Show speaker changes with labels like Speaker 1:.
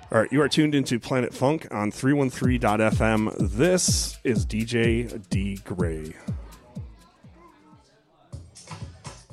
Speaker 1: All right, you are tuned into Planet Funk on 313.fm. This is DJ D. Gray.